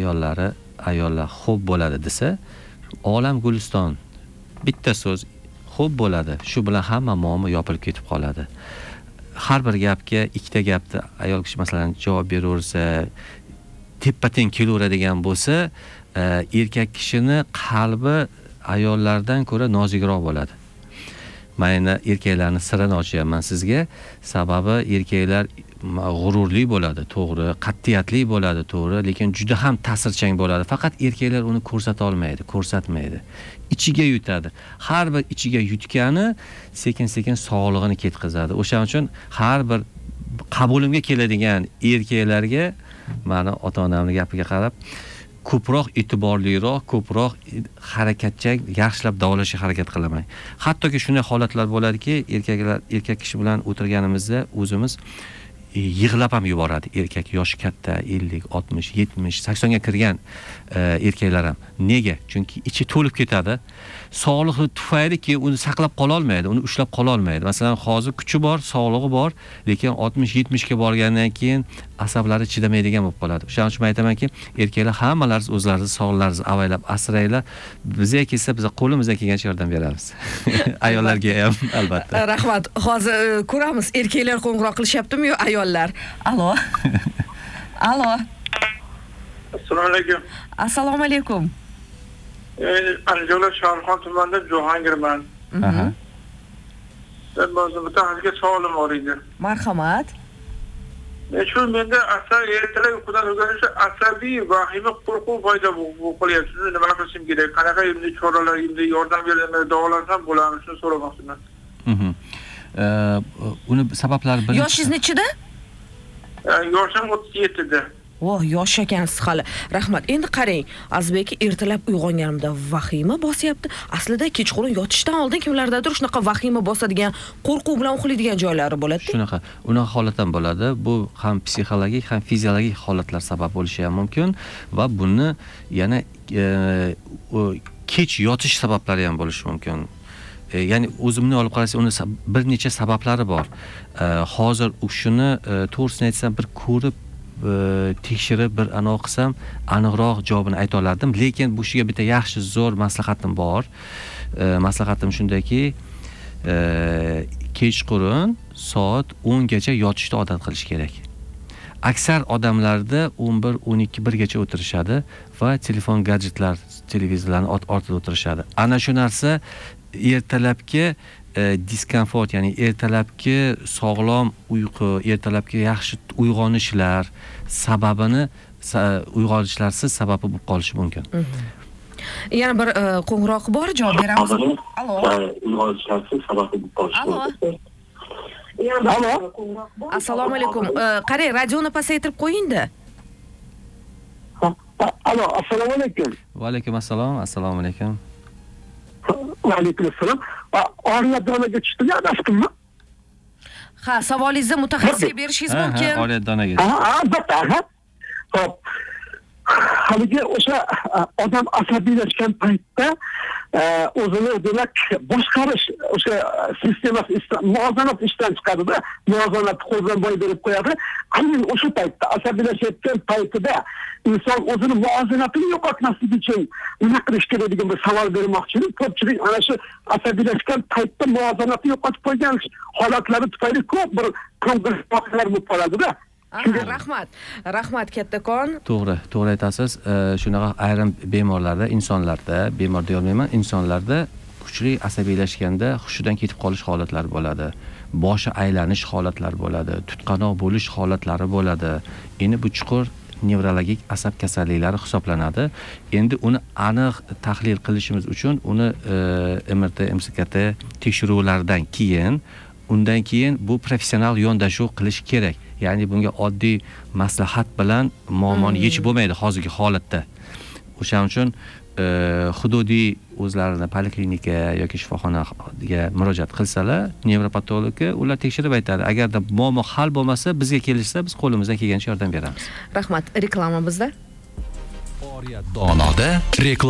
ayollar xo'p bo'ladi desa, olam guliston. Bitta so'z xo'p bo'ladi. Shu bilan hamma muammo yopilib ketib qoladi. Har bir gapga ikkita gapni ayol kishi masalan javob beraversa, teppa-teng kelaveradigan bo'lsa, erkak kishini qalbi ayollardan ko'ra nozikroq bo'ladi. Men erkaklarning sirini ochyapman sizga. Sababi erkaklar g'ururli bo'ladi, to'g'ri, qat'iyatli bo'ladi, to'g'ri, lekin juda ham ta'sirchan bo'ladi. Faqat erkaklar uni ko'rsatmaydi. Ichiga yutadi. Har bir ichiga yutgani sekin-sekin sog'lig'ini ketkazadi. O'shaning uchun har bir qabulimga keladigan erkaklarga meni ota-onamning gapiga qarab ko'proq e'tiborliroq, ko'proq harakatchan, yaxshilab davolashga harakat qilaman. Hattoki shunday holatlar bo'ladiki, erkak kishi bilan o'tirganimizda o'zimiz yig'lab ham yuboradi. Erkak yoshi katta, 50, 60, 70, 80 ga kirgan erkaklar ham. Nega? Chunki ichi to'lib ketadi. Sog'lig'i tufayliki uni saqlab qola olmaydi, uni ushlab qola olmaydi. Masalan, hozir kuchi bor, sog'lig'i bor, lekin 60-70 ga borgandan keyin asablari chidamaydigan bo'lib qoladi. O'shaning uchun aytamanki, erkaklar hammalaringiz o'zlaringiz sog'lig'ingizni avaylab asranglar. Bizga kelsa, biz qo'limizdan kelgancha yordam beramiz. Ayollarga ham albatta. Rahmat. Hozir ko'ramiz, erkaklar qo'ng'iroq qilishyaptimi yo ayollar? Alo. Alo. Assalomu alaykum. Assalomu alaykum. Andijon Sharxon tumanida Jahongirman. Ben bazı mutaxassisga savolim bor edi. Marhamat. Shu menda ertalab uyqudan uyg'onishda asabiy vahima qo'rquv paydo bo'lyapti. Sizni nima qilishim kerak? Qanaqa endi choralar, endi yordam beriladi, davolansam bo'ladimi? Shuni so'ramoqchiman. Uni sabablari birinchi. Yoshingiz nechida? Yoshim 37 da. Voh, yosh ekansiz hali. Rahmat. Endi qarang, Azbek ertalab uyg'onganimda vahima bosyapti. Aslida kechqurun yotishdan oldin kimlardadir shunaqa vahima bosadigan, qo'rquv bilan uxlaydigan joylari bo'ladi. Unaqa holat ham bo'ladi. Bu ham psixologik, ham fiziologik holatlar sabab bo'lishi ham mumkin va buni yana kech yotish sabablari ham bo'lishi mumkin. Ya'ni o'zimni olib qarasak, uni bir necha sabablari bor. Hozir shuni to'g'risini aytsam, bir ko'rib tekshirib bir aniq qilsam aniqroq javobini ayta olardim, lekin bu shiga bitta yaxshi zo'r maslahatim bor. Maslahatim shundaki, kechqurun soat 10 gacha yotishni odat qilish kerak. Aksar odamlarda 11, 12, 1 gacha o'tirishadi va telefon, gadjetlar, televizorlarni ortida o'tirishadi. Ana shu narsa ertalabki diskomfort, ya'ni ertalabki sog'lom uyqu, ertalabki yaxshi uyg'onishlar sababini uyg'onishlarsiz sababi bo'lib qolishi mumkin. Yana bir qo'ng'iroq bor, javob beramiz. Alo. Uyg'onishlarsiz sababi bo'lib qolishi mumkin. Alo. Assalomu alaykum. Qarang, radioni pasaytirib qo'ying-da. Alo, assalomu alaykum. Va alaykum assalom, assalomu alaykum. Va alaykum assalom. Oriyatdonaga tushdim, adashtimmi? Ha, savolingizni mutaxassisga berishingiz mumkin. Oriyatdonaga. Albatta. Xo'p. Haligi o'sha odam asabiylashgan paytda o'zini demak boshqarish o'sha sistemasi muvozanat ishdan chiqadi-da, muvozanat qo'ldan boy berib qo'yadi. Aynan o'sha paytda asabiylashayotgan paytida inson o'zini muvozanatini yo'qotmaslik uchun nima qilish kerak degan bir savol bermoqchiman. Ko'pchilik ana shu asabiylashgan paytda muvozanatni yo'qotib qo'ygan holatlari tufayli ko'p bir voqealar bo'lib qoladi-da. Rahmat kattakon. To'g'ri aytasiz. Shunaqa ayrim bemorlarda, insonlarda, bemor deya olmayman, insonlarda kuchli asabiylashganda hushidan ketib qolish holatlari bo'ladi. Boshi aylanish holatlari bo'ladi, tutqanoq bo'lish holatlari bo'ladi. Endi bu chuqur nevrologik asab kasalliklari hisoblanadi. Endi uni aniq tahlil qilishimiz uchun uni MRT, MCT tekshiruvlaridan keyin, undan keyin bu professional yondashuv qilish kerak. Ya'ni bunga oddiy maslahat bilan muammoni yechib bo'lmaydi hozirgi holatda. O'shaning uchun hududiy o'zlarini poliklinika yoki shifoxonaga murojaat qilsalar, nevropatologga ular tekshirib aytadi. Agarda muammo hal bo'lmasa, bizga kelishsa, biz qo'limizdan kelgancha yordam beramiz. Rahmat. Reklama bizda. Oriyat donoda reklama